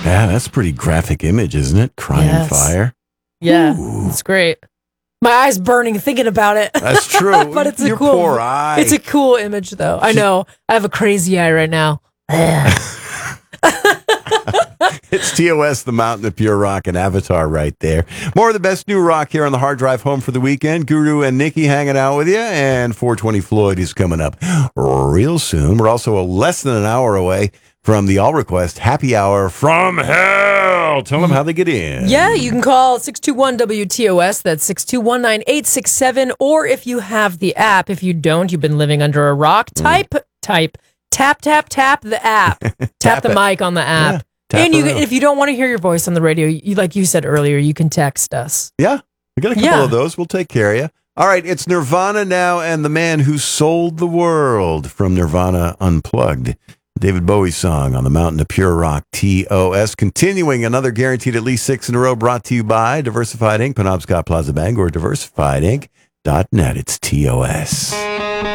Yeah, that's a pretty graphic image, isn't it? Crying fire. Yeah, it's great. My eye's burning thinking about it. That's true. But it's Your a cool, poor eye. It's a cool image, though. I know. I have a crazy eye right now. It's TOS, the Mountain of Pure Rock, and Avatar right there. More of the best new rock here on the Hard Drive home for the weekend. Guru and Nikki hanging out with you, and 420 Floyd is coming up real soon. We're also less than an hour away from the All Request Happy Hour from Hell. Tell them how they get in. Yeah, you can call 621-WTOS. That's 621-9867. Or if you have the app, if you don't, you've been living under a rock, tap the app. Tap the mic on the app. Yeah, and if you don't want to hear your voice on the radio, like you said earlier, you can text us. Yeah, we got a couple of those. We'll take care of you. All right, it's Nirvana now and the man who sold the world from Nirvana Unplugged. David Bowie song on the Mountain of Pure Rock, TOS. Continuing another guaranteed at least 6 in a row, brought to you by Diversified Inc., Penobscot Plaza Bank, or diversifiedinc.net. It's TOS.